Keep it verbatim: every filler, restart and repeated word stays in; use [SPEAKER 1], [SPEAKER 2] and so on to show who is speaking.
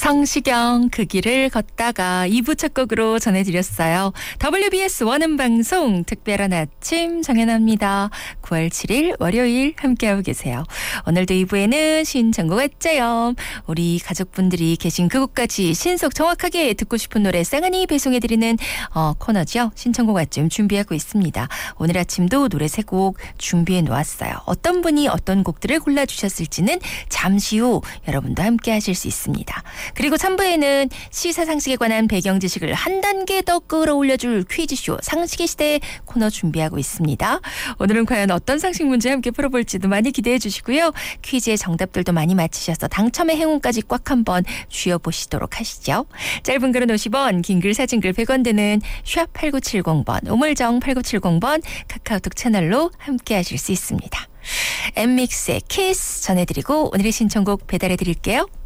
[SPEAKER 1] 성시경 그 길을 걷다가 이 부 첫 곡으로 전해드렸어요. 더블유비에스 원음방송 특별한 아침 정연아입니다. 구월 칠일 월요일 함께하고 계세요. 오늘도 이 부에는 신청곡 애짜염 우리 가족분들이 계신 그곳까지 신속 정확하게 듣고 싶은 노래 쌍안이 배송해드리는 어, 코너죠. 신청곡 아침 준비하고 있습니다. 오늘 아침도 노래 세 곡 준비해 놓았어요. 어떤 분이 어떤 곡들을 골라주셨을지는 잠시 후 여러분도 함께 하실 수 있습니다. 그리고 삼 부에는 시사상식에 관한 배경 지식을 한 단계 더 끌어올려줄 퀴즈쇼 상식의 시대 코너 준비하고 있습니다. 오늘은 과연 어떤 상식 문제 함께 풀어볼지도 많이 기대해 주시고요. 퀴즈의 정답들도 많이 맞히셔서 당첨의 행운까지 꽉 한번 쥐어보시도록 하시죠. 짧은 글은 오십 원, 긴 글 사진 글 백 원 되는 샵 팔구칠공 번, 우물정 팔구칠공 번 카카오톡 채널로 함께 하실 수 있습니다. 엠믹스의 키스 전해드리고 오늘의 신청곡 배달해드릴게요.